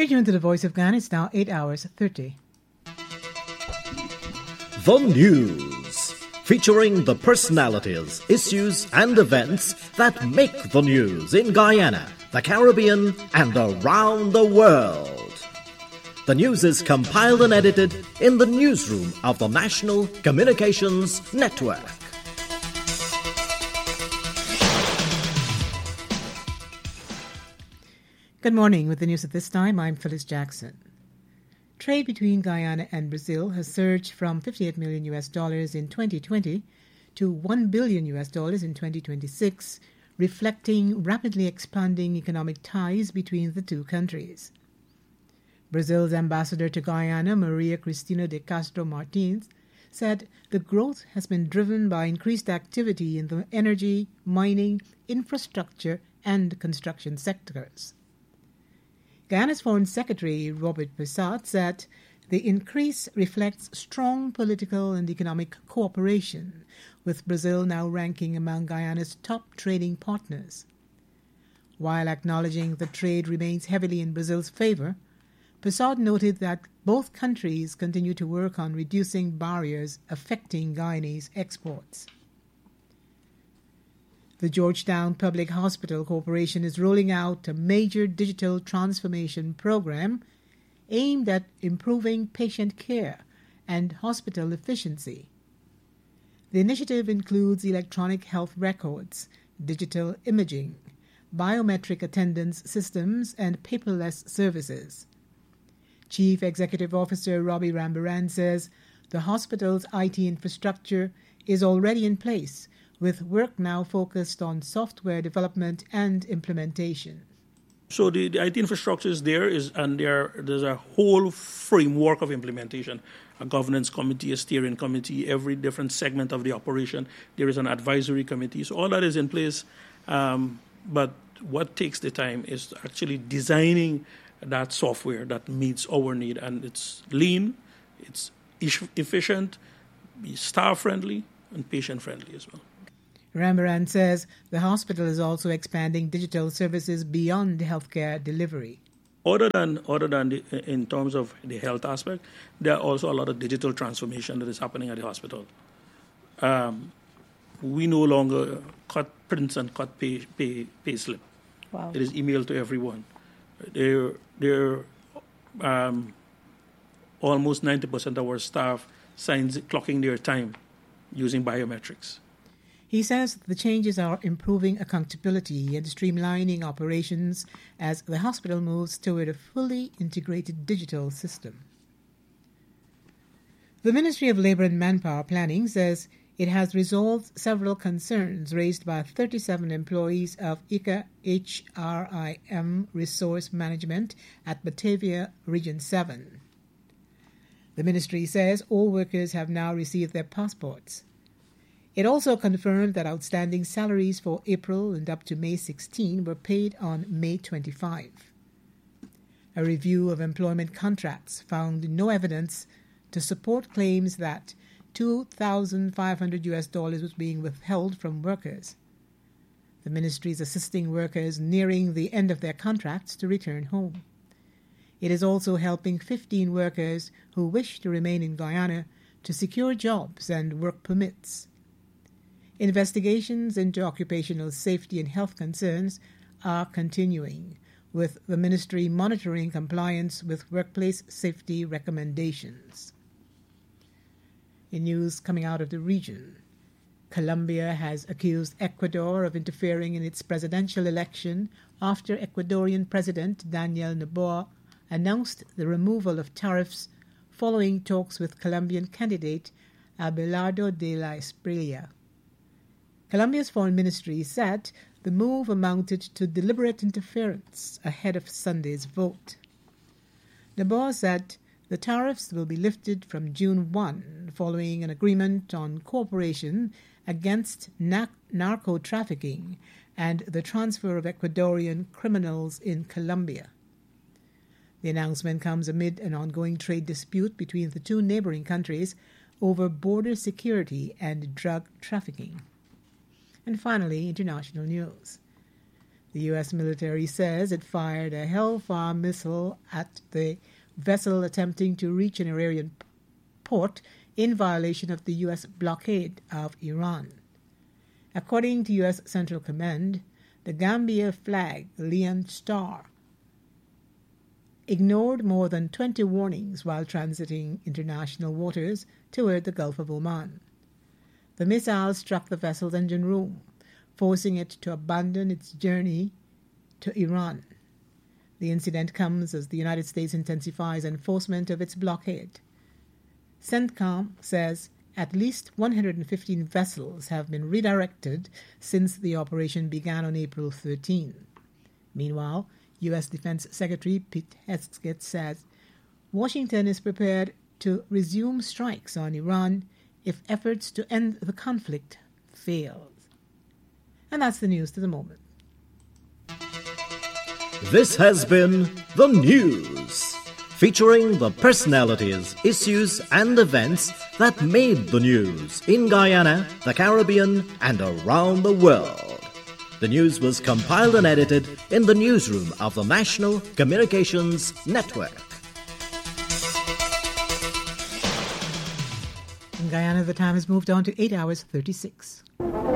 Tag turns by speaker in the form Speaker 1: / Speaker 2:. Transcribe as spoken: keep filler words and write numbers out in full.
Speaker 1: You're tuned to the Voice of Ghana. It's now eight hours thirty.
Speaker 2: The News, featuring the personalities, issues, and events that make the news in Guyana, the Caribbean, and around the world. The news is compiled and edited in the newsroom of the National Communications Network.
Speaker 1: Good morning. With the news at this time, I'm Phyllis Jackson. Trade between Guyana and Brazil has surged from fifty-eight million U S dollars in twenty twenty to one billion U S dollars in twenty twenty-six, reflecting rapidly expanding economic ties between the two countries. Brazil's ambassador to Guyana, Maria Cristina de Castro Martins, said the growth has been driven by increased activity in the energy, mining, infrastructure, and construction sectors. Guyana's Foreign Secretary Robert Pissat said the increase reflects strong political and economic cooperation, with Brazil now ranking among Guyana's top trading partners. While acknowledging that trade remains heavily in Brazil's favor, Pissat noted that both countries continue to work on reducing barriers affecting Guyanese exports. The Georgetown Public Hospital Corporation is rolling out a major digital transformation program aimed at improving patient care and hospital efficiency. The initiative includes electronic health records, digital imaging, biometric attendance systems, and paperless services. Chief Executive Officer Robbie Rambaran says the hospital's I T infrastructure is already in place, with work now focused on software development and implementation.
Speaker 3: So the, the I T infrastructure is there, is, and there, there's a whole framework of implementation. A governance committee, a steering committee, every different segment of the operation. There is an advisory committee. So all that is in place. Um, but what takes the time is actually designing that software that meets our need. And it's lean, it's efficient, staff-friendly, and patient-friendly as well.
Speaker 1: Rambaran says the hospital is also expanding digital services beyond healthcare delivery.
Speaker 3: Other than, other than the, in terms of the health aspect, there are also a lot of digital transformation that is happening at the hospital. Um, we no longer cut prints and cut pay, pay, pay slip.
Speaker 1: Wow.
Speaker 3: It is emailed to everyone. They're, they're, um, almost ninety percent of our staff signs clocking their time using biometrics.
Speaker 1: He says the changes are improving accountability and streamlining operations as the hospital moves toward a fully integrated digital system. The Ministry of Labour and Manpower Planning says it has resolved several concerns raised by thirty-seven employees of I C A H R I M Resource Management at Batavia Region seven. The ministry says all workers have now received their passports. It also confirmed that outstanding salaries for April and up to May sixteenth were paid on May twenty-fifth. A review of employment contracts found no evidence to support claims that two thousand five hundred U S dollars was being withheld from workers. The ministry is assisting workers nearing the end of their contracts to return home. It is also helping fifteen workers who wish to remain in Guyana to secure jobs and work permits. Investigations into occupational safety and health concerns are continuing, with the ministry monitoring compliance with workplace safety recommendations. In news coming out of the region, Colombia has accused Ecuador of interfering in its presidential election after Ecuadorian President Daniel Noboa announced the removal of tariffs following talks with Colombian candidate Abelardo de la Espriella. Colombia's foreign ministry said the move amounted to deliberate interference ahead of Sunday's vote. Noboa said the tariffs will be lifted from June first following an agreement on cooperation against na- narco-trafficking and the transfer of Ecuadorian criminals in Colombia. The announcement comes amid an ongoing trade dispute between the two neighboring countries over border security and drug trafficking. And finally, international news. The U S military says it fired a Hellfire missile at the vessel attempting to reach an Iranian port in violation of the U S blockade of Iran. According to U S Central Command, the Gambia flag, Leon Star, ignored more than twenty warnings while transiting international waters toward the Gulf of Oman. The missile struck the vessel's engine room, forcing it to abandon its journey to Iran. The incident comes as the United States intensifies enforcement of its blockade. CENTCOM says at least one hundred fifteen vessels have been redirected since the operation began on April thirteenth. Meanwhile, U S Defense Secretary Pete Hegseth says Washington is prepared to resume strikes on Iran if efforts to end the conflict fail. And that's the news to the moment.
Speaker 2: This has been The News, featuring the personalities, issues, and events that made the news in Guyana, the Caribbean, and around the world. The news was compiled and edited in the newsroom of the National Communications Network.
Speaker 1: In Guyana, the time has moved on to eight hours thirty-six.